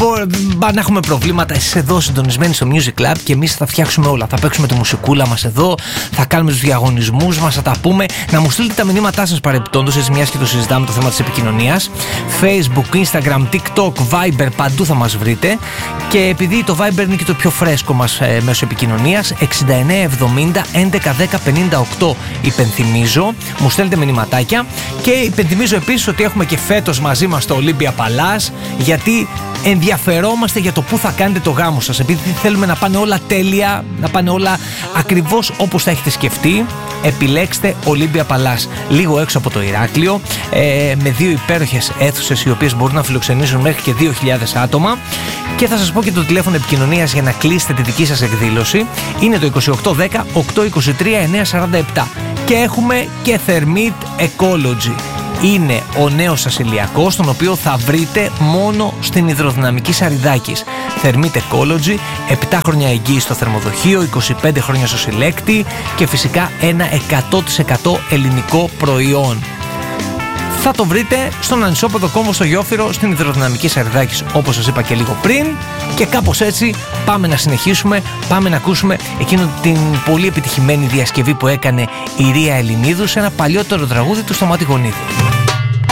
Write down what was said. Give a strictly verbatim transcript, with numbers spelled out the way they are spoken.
να έχουμε προβλήματα, εσείς εδώ συντονισμένοι στο Music Club, και εμείς θα φτιάξουμε όλα. Θα παίξουμε τη μουσικούλα μας εδώ, θα κάνουμε τους διαγωνισμούς μας, θα τα πούμε. Να μου στείλετε τα μηνύματά σας παρεμπιπτόντως, έτσι μιας και το συζητάμε το θέμα της επικοινωνίας. Facebook, Instagram, TikTok, Viber, παντού θα μας βρείτε. Και επειδή το Viber είναι και το πιο φρέσκο μας ε, μέσο επικοινωνίας, εξήντα εννέα εβδομήντα έντεκα δέκα πενήντα οκτώ υπενθυμίζω, μου στέλνετε μηνυματάκια. Και υπενθυμίζω επίσης ότι έχουμε και φέτος μαζί μας το Olympia Palace, γιατί ενδιαφερόμαστε για το πού θα κάνετε το γάμο σας. Επειδή θέλουμε να πάνε όλα τέλεια, να πάνε όλα ακριβώς όπως θα έχετε σκεφτεί, επιλέξτε Olympia Palace, λίγο έξω από το Ηράκλειο, ε, με δύο υπέροχες αίθουσες οι οποίες μπορούν να φιλοξενήσουν μέχρι και δύο χιλιάδες άτομα. Και θα σας πω και το τηλέφωνο επικοινωνίας για να κλείσετε τη δική σας εκδήλωση. Είναι το είκοσι οκτώ δέκα οκτακόσια είκοσι τρία εννιακόσια σαράντα επτά. Και έχουμε και Thermit Ecology. Είναι ο νέος σας ηλιακός, τον οποίο θα βρείτε μόνο στην Υδροδυναμική Σαριδάκης. Thermit Ecology, επτά χρόνια εγγύηση στο θερμοδοχείο, είκοσι πέντε χρόνια στο συλλέκτη και φυσικά ένα εκατό τοις εκατό ελληνικό προϊόν. Θα το βρείτε στον ανισόπεδο κόμβο στο Γιόφυρο, στην Υδροδυναμική Σαριδάκης, όπως σας είπα και λίγο πριν. Και κάπως έτσι πάμε να συνεχίσουμε, πάμε να ακούσουμε εκείνο την πολύ επιτυχημένη διασκευή που έκανε η Ρία Ελληνίδου σε ένα παλιότερο τραγούδι του Σταμάτη Γονίδη.